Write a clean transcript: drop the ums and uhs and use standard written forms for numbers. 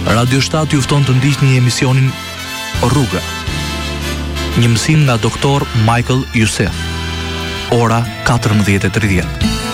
Radio 7 ju fton të ndiqni emisionin Rruga. Një mësim nga doktor Michael Youssef. Ora 14:30.